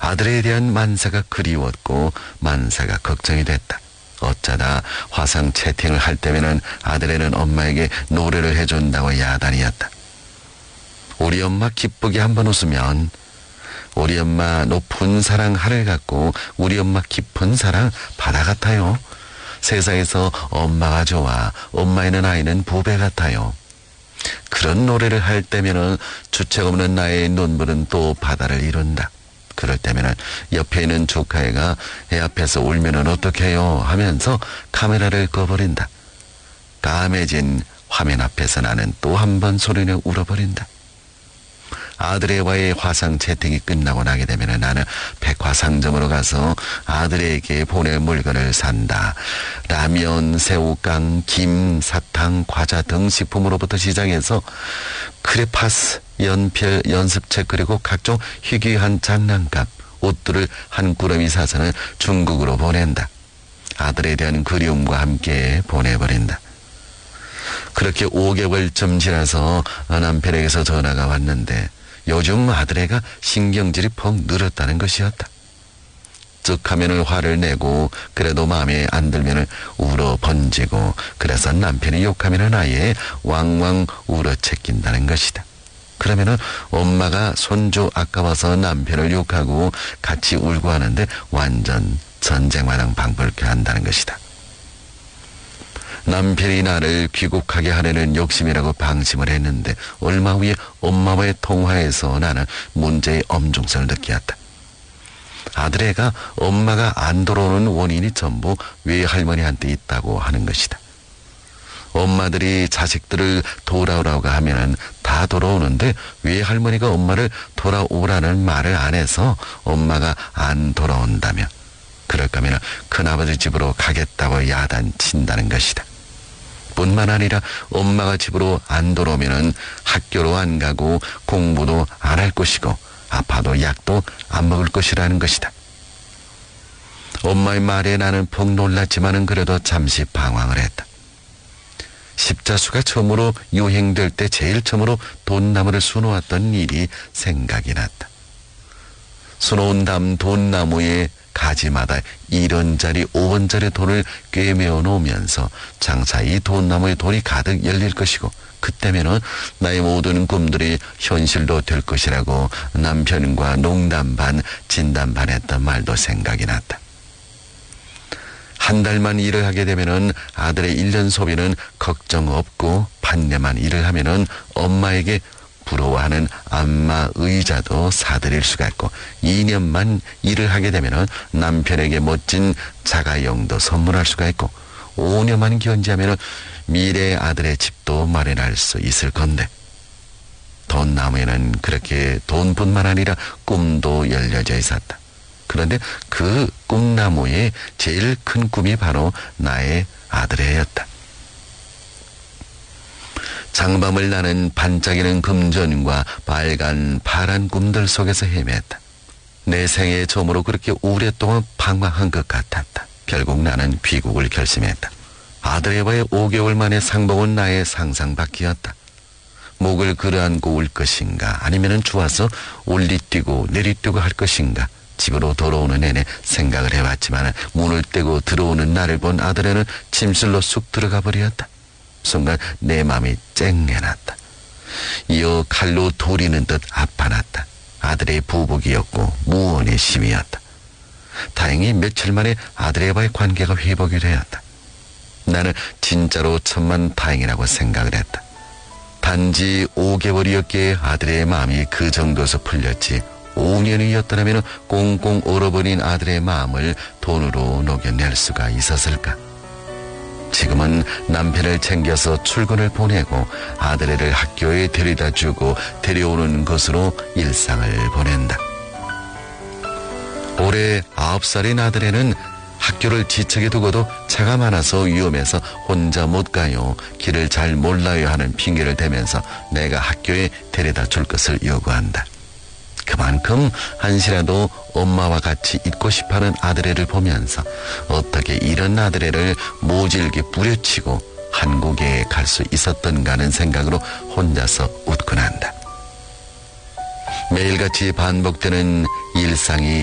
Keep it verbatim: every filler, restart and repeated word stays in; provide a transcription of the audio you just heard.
아들에 대한 만사가 그리웠고 만사가 걱정이 됐다. 어쩌다 화상 채팅을 할 때면은 아들애는 엄마에게 노래를 해준다고 야단이었다. 우리 엄마 기쁘게 한번 웃으면 우리 엄마 높은 사랑 하늘 같고 우리 엄마 깊은 사랑 바다 같아요. 세상에서 엄마가 좋아 엄마에는 아이는 부배 같아요. 그런 노래를 할 때면은 주책 없는 나의 눈물은 또 바다를 이룬다. 그럴 때면은 옆에 있는 조카애가 애 앞에서 울면은 어떡해요 하면서 카메라를 꺼버린다. 까매진 화면 앞에서 나는 또 한 번 소리내 울어버린다. 아들애와의 화상 채팅이 끝나고 나게 되면 나는 백화상점으로 가서 아들에게 보낼 물건을 산다. 라면, 새우깡, 김, 사탕, 과자 등 식품으로부터 시작해서 크레파스, 연필, 연습책 그리고 각종 희귀한 장난감, 옷들을 한 꾸러미 사서는 중국으로 보낸다. 아들에 대한 그리움과 함께 보내버린다. 그렇게 오 개월쯤 지나서 남편에게서 전화가 왔는데 요즘 아들애가 신경질이 퍽 늘었다는 것이었다. 즉 하면은 화를 내고 그래도 마음에 안 들면은 울어 번지고 그래서 남편이 욕하면은 아예 왕왕 울어 채낀다는 것이다. 그러면은 엄마가 손주 아까워서 남편을 욕하고 같이 울고 하는데 완전 전쟁마당 방불케 한다는 것이다. 남편이 나를 귀국하게 하려는 욕심이라고 방심을 했는데 얼마 후에 엄마와의 통화에서 나는 문제의 엄중성을 느끼었다. 아들애가 엄마가 안 돌아오는 원인이 전부 외할머니한테 있다고 하는 것이다. 엄마들이 자식들을 돌아오라고 하면 다 돌아오는데 외할머니가 엄마를 돌아오라는 말을 안 해서 엄마가 안 돌아온다며 그럴 거면 큰아버지 집으로 가겠다고 야단친다는 것이다. 뿐만 아니라 엄마가 집으로 안 돌아오면 학교로 안 가고 공부도 안 할 것이고 아파도 약도 안 먹을 것이라는 것이다. 엄마의 말에 나는 퍽 놀랐지만은 그래도 잠시 방황을 했다. 십자수가 처음으로 유행될 때 제일 처음으로 돈나무를 수놓았던 일이 생각이 났다. 수놓은 다음 돈나무에 가지마다 일 원짜리 오 원짜리 돈을 꿰매어 놓으면서 장차 이 돈나무에 돈이 가득 열릴 것이고 그때면은 나의 모든 꿈들이 현실로 될 것이라고 남편과 농담 반 진담 반 했던 말도 생각이 났다. 한 달만 일을 하게 되면은 아들의 일 년 소비는 걱정 없고 반년만 일을 하면은 엄마에게 부러워하는 안마 의자도 사드릴 수가 있고 이 년만 일을 하게 되면 남편에게 멋진 자가용도 선물할 수가 있고 오 년만 견지하면 미래의 아들의 집도 마련할 수 있을 건데 돈나무에는 그렇게 돈뿐만 아니라 꿈도 열려져 있었다. 그런데 그 꿈나무의 제일 큰 꿈이 바로 나의 아들애였다. 장밤을 나는 반짝이는 금전과 빨간 파란 꿈들 속에서 헤맸다. 내 생애 처음으로 그렇게 오랫동안 방황한 것 같았다. 결국 나는 귀국을 결심했다. 아들애와의 오 개월 만에 상봉은 나의 상상 밖이었다. 목을 끌어안고 울 것인가 아니면은 좋아서 올리뛰고 내리뛰고 할 것인가 집으로 돌아오는 내내 생각을 해봤지만 문을 떼고 들어오는 나를 본 아들애는 침실로 쑥 들어가 버렸다. 순간 내 마음이 쨍해났다. 이어 칼로 도리는 듯 아파났다. 아들의 부복이었고 무언의 심이었다. 다행히 며칠 만에 아들애와의 관계가 회복이 되었다. 나는 진짜로 천만 다행이라고 생각을 했다. 단지 오 개월이었기에 아들의 마음이 그 정도에서 풀렸지 오 년이었더라면 꽁꽁 얼어버린 아들의 마음을 돈으로 녹여낼 수가 있었을까? 지금은 남편을 챙겨서 출근을 보내고 아들애를 학교에 데려다 주고 데려오는 것으로 일상을 보낸다. 올해 아홉 살인 아들애는 학교를 지척에 두고도 차가 많아서 위험해서 혼자 못 가요. 길을 잘 몰라요 하는 핑계를 대면서 내가 학교에 데려다 줄 것을 요구한다. 그만큼 한시라도 엄마와 같이 있고 싶어하는 아들애를 보면서 어떻게 이런 아들애를 모질게 뿌려치고 한국에 갈 수 있었던가 하는 생각으로 혼자서 웃곤 한다. 매일같이 반복되는 일상이